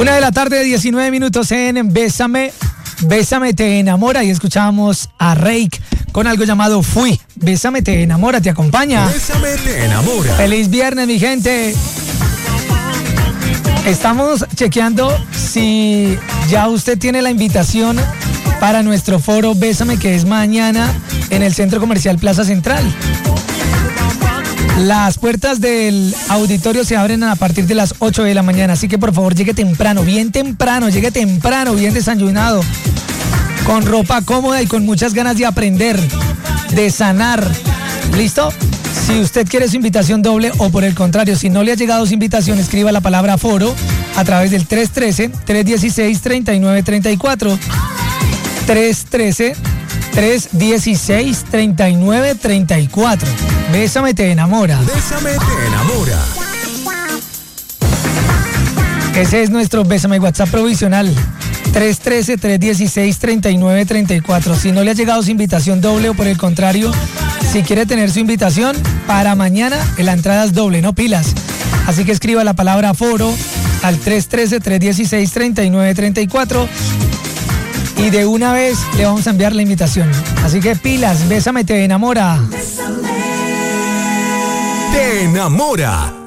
1:19 p.m. en Bésame, Bésame te enamora, y escuchamos a Reik con algo llamado Fui. Bésame te enamora, te acompaña. Bésame te enamora. Feliz viernes, mi gente. Estamos chequeando si ya usted tiene la invitación para nuestro foro Bésame, que es mañana en el Centro Comercial Plaza Central. Las puertas del auditorio se abren a partir de las 8 de la mañana, así que por favor llegue temprano, bien desayunado, con ropa cómoda y con muchas ganas de aprender, de sanar. ¿Listo? Si usted quiere su invitación doble, o por el contrario, si no le ha llegado su invitación, escriba la palabra foro a través del 313-316-3934. 313-316-3934. Bésame te enamora. Bésame te enamora. Ese es nuestro Bésame WhatsApp provisional. 313-316-3934. Si no le ha llegado su invitación doble, o por el contrario, si quiere tener su invitación para mañana, la entrada es doble, no pilas. Así que escriba la palabra foro al 313-316-3934 y de una vez le vamos a enviar la invitación. Así que pilas, Bésame te enamora. Te enamora.